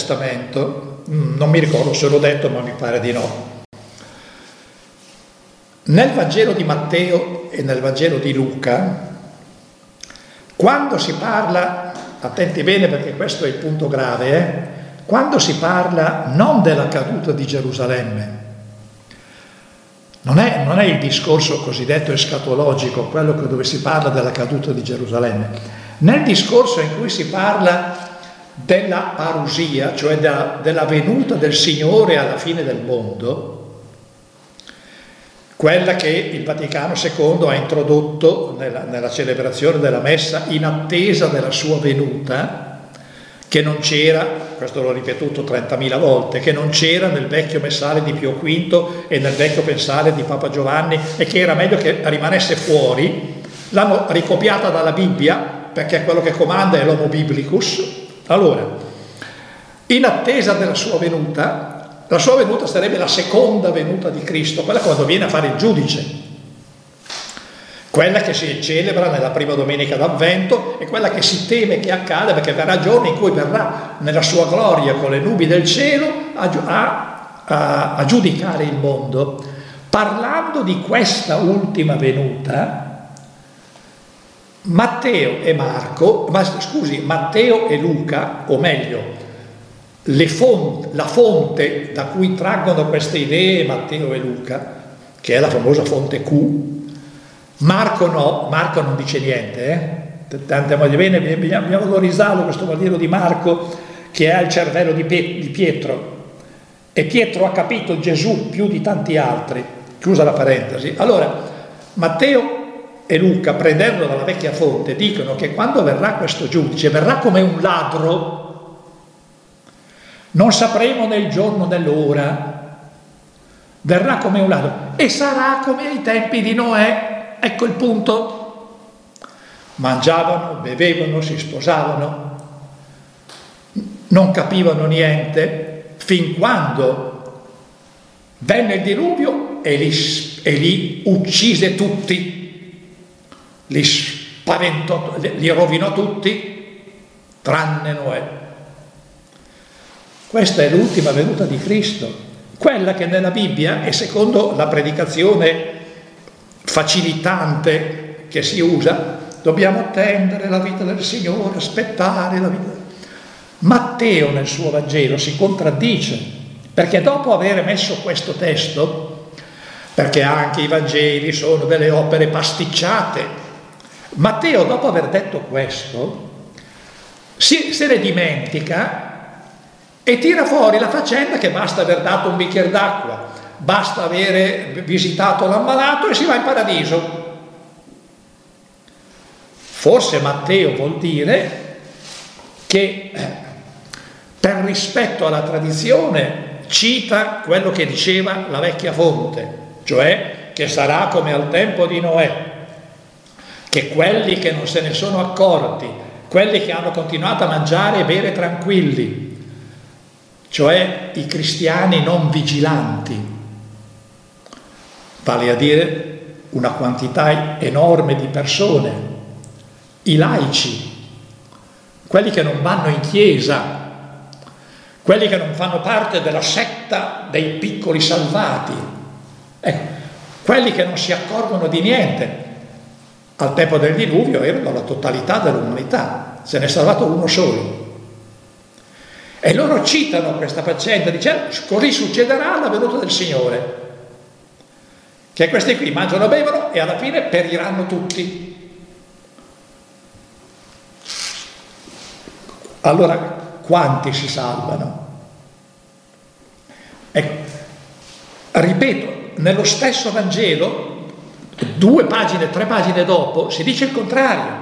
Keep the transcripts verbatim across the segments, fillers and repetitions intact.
Testamento, non mi ricordo se l'ho detto, ma mi pare di no. Nel Vangelo di Matteo e nel Vangelo di Luca, quando si parla, attenti bene perché questo è il punto grave, eh? Quando si parla non della caduta di Gerusalemme, non è, non è il discorso cosiddetto escatologico, quello dove si parla della caduta di Gerusalemme, nel discorso in cui si parla della parusia, cioè della, della venuta del Signore alla fine del mondo, quella che il Vaticano secondo ha introdotto nella, nella celebrazione della Messa in attesa della sua venuta, che non c'era, questo l'ho ripetuto trentamila volte, che non c'era nel vecchio messale di Pio quinto e nel vecchio messale di Papa Giovanni, e che era meglio che rimanesse fuori. L'hanno ricopiata dalla Bibbia, perché quello che comanda è l'homo biblicus. Allora, in attesa della sua venuta, la sua venuta sarebbe la seconda venuta di Cristo, quella quando viene a fare il giudice, quella che si celebra nella prima domenica d'Avvento e quella che si teme che accada, perché verrà giorno in cui verrà nella sua gloria con le nubi del cielo a, a, a, a giudicare il mondo. Parlando di questa ultima venuta, Matteo e Marco, ma scusi, Matteo e Luca, o meglio, Le fonti, la fonte da cui traggono queste idee Matteo e Luca, che è la famosa fonte Q, Marco no, Marco non dice niente, eh? Tante volte bene, abbiamo valorizzato questo Vangelo di Marco che ha il cervello di Pietro, e Pietro ha capito Gesù più di tanti altri, chiusa la parentesi. Allora, Matteo e Luca, prendendo dalla vecchia fonte, dicono che quando verrà questo giudice, verrà come un ladro. Non sapremo né il giorno né l'ora, verrà come un ladro e sarà come ai tempi di Noè. Ecco il punto. Mangiavano, bevevano, si sposavano, non capivano niente, fin quando venne il diluvio e li, e li uccise tutti, li spaventò, li rovinò tutti, tranne Noè. Questa è l'ultima venuta di Cristo, quella che nella Bibbia, e secondo la predicazione facilitante che si usa, dobbiamo attendere la vita del Signore, aspettare la vita. Matteo nel suo Vangelo si contraddice, perché dopo aver messo questo testo, perché anche i Vangeli sono delle opere pasticciate, Matteo dopo aver detto questo si, se ne dimentica e tira fuori la faccenda che basta aver dato un bicchiere d'acqua, basta avere visitato l'ammalato e si va in paradiso. Forse Matteo vuol dire che per rispetto alla tradizione cita quello che diceva la vecchia fonte, cioè che sarà come al tempo di Noè, che quelli che non se ne sono accorti, quelli che hanno continuato a mangiare e bere tranquilli, cioè i cristiani non vigilanti, vale a dire una quantità enorme di persone, i laici, quelli che non vanno in chiesa, quelli che non fanno parte della setta dei piccoli salvati, ecco, quelli che non si accorgono di niente. Al tempo del diluvio erano la totalità dell'umanità, se ne è salvato uno solo. E loro citano questa faccenda dicendo: così succederà alla venuta del Signore, che questi qui mangiano, bevono e alla fine periranno tutti. Allora, quanti si salvano? Ecco, ripeto, nello stesso Vangelo, due pagine, tre pagine dopo, si dice il contrario.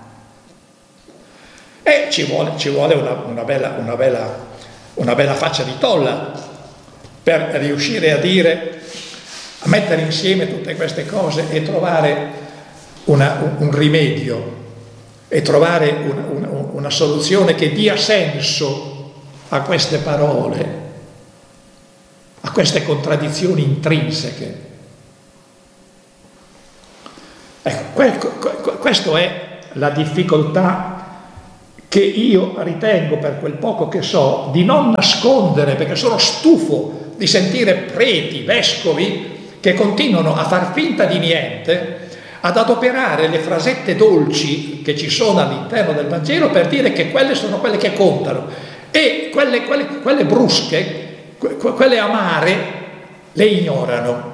E ci vuole, ci vuole una, una, bella, una, bella, una bella faccia di tolla per riuscire a dire, a mettere insieme tutte queste cose e trovare una, un, un rimedio e trovare una, una, una soluzione che dia senso a queste parole, a queste contraddizioni intrinseche. Ecco, que, que, questo è la difficoltà che io ritengo, per quel poco che so, di non nascondere, perché sono stufo di sentire preti, vescovi, che continuano a far finta di niente, ad adoperare le frasette dolci che ci sono all'interno del Vangelo per dire che quelle sono quelle che contano, e quelle, quelle, quelle brusche, que, quelle amare, le ignorano.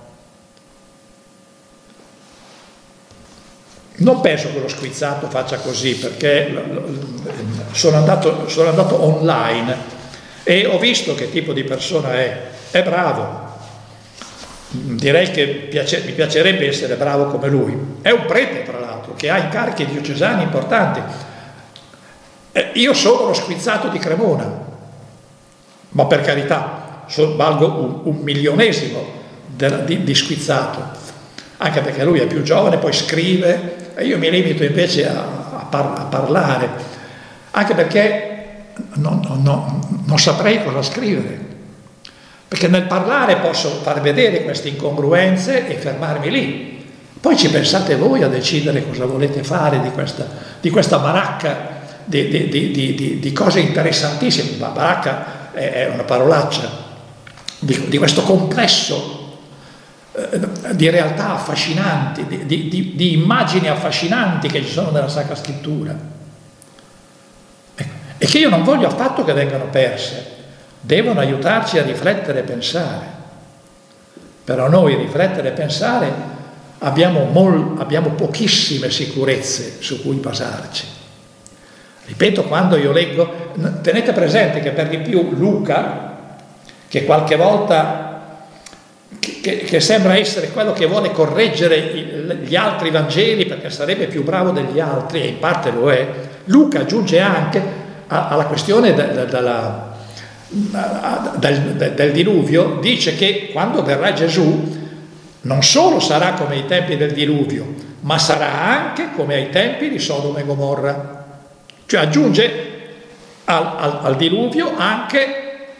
Non penso che lo squizzato faccia così, perché sono andato, sono andato online e ho visto che tipo di persona è. È bravo. Direi che piace, mi piacerebbe essere bravo come lui. È un prete, tra l'altro, che ha incarichi diocesani importanti. Eh, io sono lo squizzato di Cremona, ma per carità, so, valgo un, un milionesimo de, di, di squizzato, anche perché lui è più giovane, poi scrive, e io mi limito invece a, a, par, a parlare, anche perché non, non, non, non saprei cosa scrivere. Perché nel parlare posso far vedere queste incongruenze e fermarmi lì. Poi ci pensate voi a decidere cosa volete fare di questa, di questa baracca di, di, di, di, di cose interessantissime. La baracca è una parolaccia, di, di questo complesso eh, di realtà affascinanti, di, di, di, di immagini affascinanti che ci sono nella Sacra Scrittura. Ecco. E che io non voglio affatto che vengano perse. Devono aiutarci a riflettere e pensare. Però noi riflettere e pensare abbiamo, mol, abbiamo pochissime sicurezze su cui basarci. Ripeto, quando io leggo, tenete presente che per di più Luca, che qualche volta che, che sembra essere quello che vuole correggere gli altri Vangeli perché sarebbe più bravo degli altri, e in parte lo è, Luca aggiunge anche alla questione della, della Del, del, del diluvio, dice che quando verrà Gesù non solo sarà come ai tempi del diluvio, ma sarà anche come ai tempi di Sodoma e Gomorra. Cioè aggiunge al, al, al diluvio anche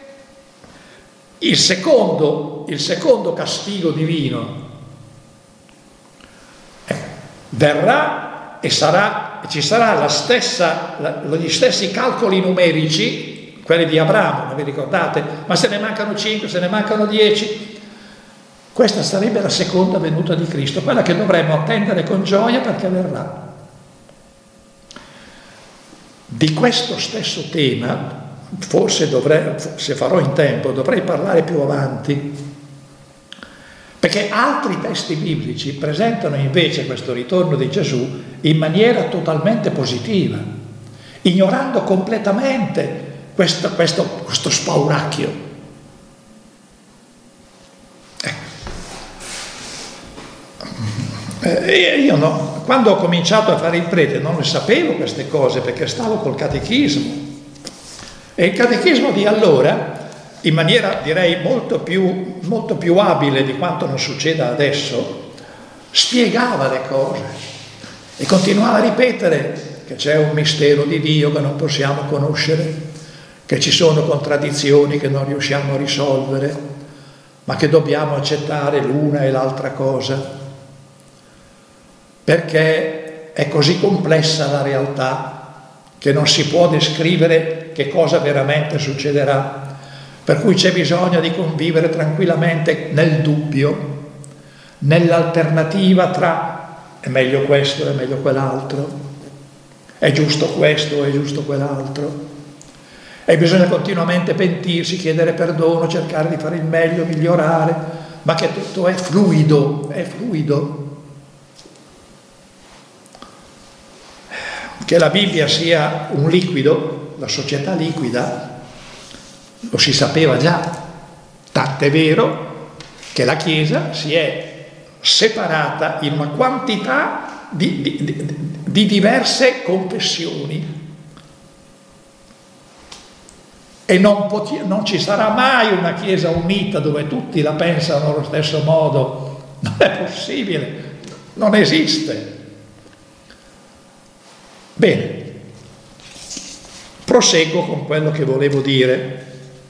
il secondo, il secondo castigo divino. Eh, verrà e sarà, ci sarà la stessa, la, gli stessi calcoli numerici, quelli di Abramo, non vi ricordate? Ma se ne mancano cinque, se ne mancano dieci. Questa sarebbe la seconda venuta di Cristo, quella che dovremmo attendere con gioia perché verrà. Di questo stesso tema, forse dovrei, se farò in tempo, dovrei parlare più avanti, perché altri testi biblici presentano invece questo ritorno di Gesù in maniera totalmente positiva, ignorando completamente Questo, questo, questo spauracchio. Eh, io no, quando ho cominciato a fare il prete non le sapevo queste cose perché stavo col catechismo, e il catechismo di allora, in maniera direi molto più, molto più abile di quanto non succeda adesso, spiegava le cose e continuava a ripetere che c'è un mistero di Dio che non possiamo conoscere, che ci sono contraddizioni che non riusciamo a risolvere, ma che dobbiamo accettare l'una e l'altra cosa, perché è così complessa la realtà che non si può descrivere che cosa veramente succederà, per cui c'è bisogno di convivere tranquillamente nel dubbio, nell'alternativa tra è meglio questo, è meglio quell'altro, è giusto questo, è giusto quell'altro. E bisogna continuamente pentirsi, chiedere perdono, cercare di fare il meglio, migliorare, ma che tutto è fluido, è fluido. Che la Bibbia sia un liquido, la società liquida, lo si sapeva già, tant'è vero che la Chiesa si è separata in una quantità di, di, di, di diverse confessioni. E non, pot- non ci sarà mai una Chiesa unita dove tutti la pensano allo stesso modo. Non è possibile, non esiste. Bene, proseguo con quello che volevo dire.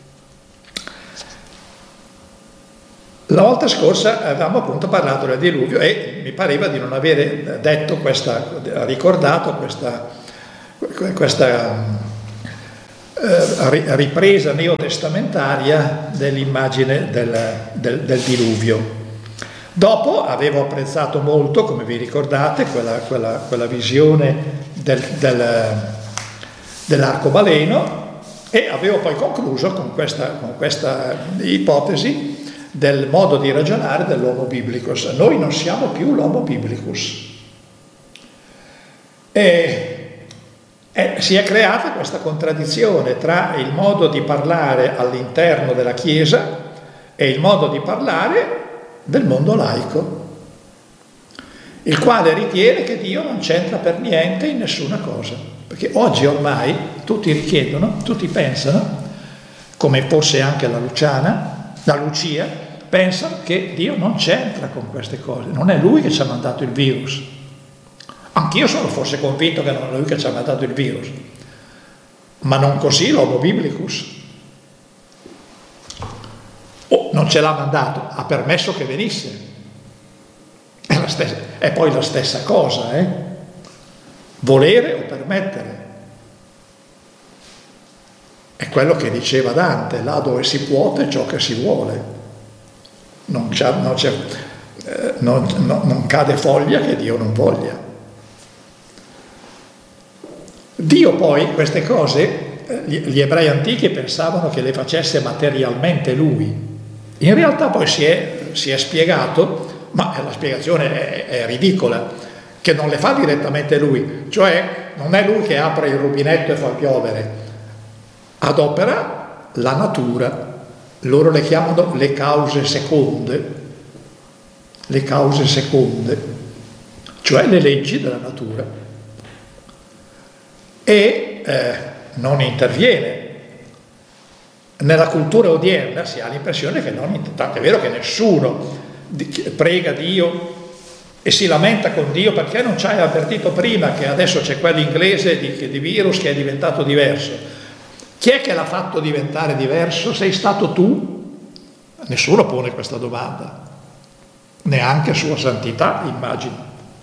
La volta scorsa avevamo appunto parlato del diluvio e mi pareva di non avere detto questa, ricordato questa, questa eh, ripresa neotestamentaria dell'immagine del, del, del diluvio. Dopo avevo apprezzato molto, come vi ricordate, quella, quella, quella visione del, del, dell'arcobaleno, e avevo poi concluso con questa, con questa ipotesi del modo di ragionare dell'homo biblicus. Noi non siamo più l'homo biblicus. E, e si è creata questa contraddizione tra il modo di parlare all'interno della Chiesa e il modo di parlare del mondo laico, il quale ritiene che Dio non c'entra per niente in nessuna cosa, perché oggi ormai tutti richiedono, tutti pensano, come fosse anche la Luciana, la Lucia, pensano che Dio non c'entra con queste cose, non è Lui che ci ha mandato il virus. Anch'io sono forse convinto che non è Lui che ci ha mandato il virus, ma non così l'homo biblicus. Oh, non ce l'ha mandato, ha permesso che venisse. È, la stessa, è poi la stessa cosa, eh? Volere o permettere. È quello che diceva Dante, là dove si può è ciò che si vuole. Non, c'è, non, c'è, eh, non, non, non cade foglia che Dio non voglia. Dio poi queste cose, eh, gli, gli ebrei antichi pensavano che le facesse materialmente Lui. In realtà poi si è, si è spiegato, ma la spiegazione è, è ridicola, che non le fa direttamente Lui, cioè non è Lui che apre il rubinetto e fa piovere, adopera la natura, loro le chiamano le cause seconde, le cause seconde, cioè le leggi della natura, e eh, non interviene. Nella cultura odierna si ha l'impressione che non, tanto è vero che nessuno prega Dio e si lamenta con Dio perché non ci hai avvertito prima che adesso c'è quell'inglese di, di virus che è diventato diverso. Chi è che l'ha fatto diventare diverso? Sei stato tu? Nessuno pone questa domanda, neanche Sua Santità, immagino.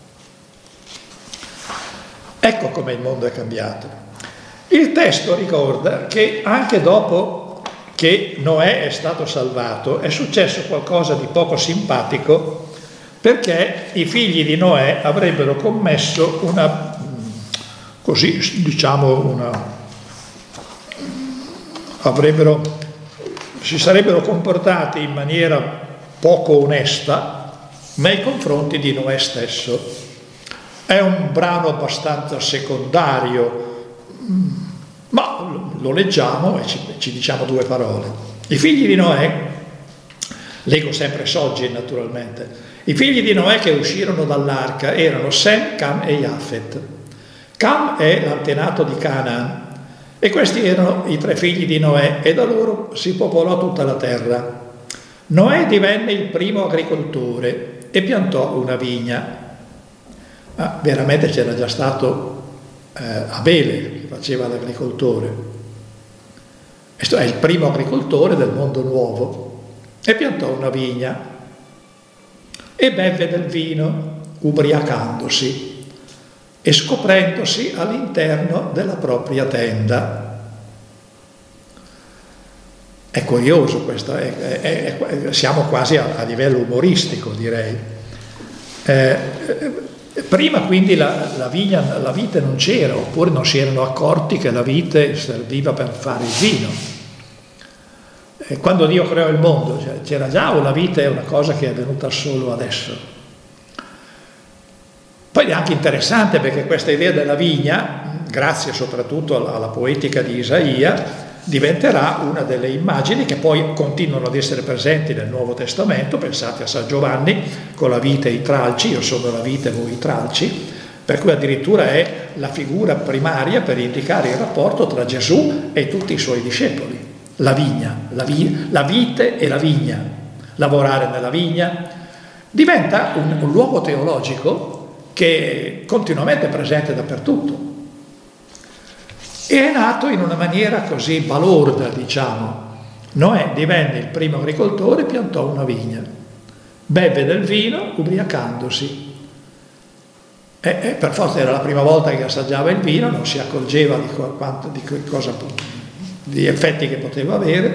Ecco come il mondo è cambiato. Il testo ricorda che anche dopo che Noè è stato salvato è successo qualcosa di poco simpatico, perché i figli di Noè avrebbero commesso una, così diciamo, una, avrebbero, si sarebbero comportati in maniera poco onesta nei confronti di Noè stesso. È un brano abbastanza secondario, ma lo leggiamo e ci, ci diciamo due parole. I figli di Noè, leggo sempre Soggi naturalmente, i figli di Noè che uscirono dall'arca erano Sem, Cam e Jafet. Cam è l'antenato di Canaan e questi erano i tre figli di Noè e da loro si popolò tutta la terra. Noè divenne il primo agricoltore e piantò una vigna. Ma veramente c'era già stato eh, Abele che faceva l'agricoltore. Questo è il primo agricoltore del mondo nuovo e piantò una vigna e beve del vino ubriacandosi e scoprendosi all'interno della propria tenda. È curioso questo, è, è, è, siamo quasi a, a livello umoristico, direi. Eh, prima quindi la, la vigna, la vite non c'era, oppure non si erano accorti che la vite serviva per fare il vino. E quando Dio creò il mondo c'era già, o la vite è una cosa che è venuta solo adesso? Poi è anche interessante perché questa idea della vigna, grazie soprattutto alla, alla poetica di Isaia, diventerà una delle immagini che poi continuano ad essere presenti nel Nuovo Testamento. Pensate a San Giovanni con la vite e i tralci, io sono la vite e voi i tralci, per cui addirittura è la figura primaria per indicare il rapporto tra Gesù e tutti i suoi discepoli. La vigna, la, vi, la vite e la vigna, lavorare nella vigna, diventa un, un luogo teologico che è continuamente presente dappertutto. E è nato in una maniera così balorda, diciamo. Noè divenne il primo agricoltore e piantò una vigna. Beve del vino ubriacandosi. E, e per forza era la prima volta che assaggiava il vino, non si accorgeva di, quanto, di cosa, di effetti che poteva avere.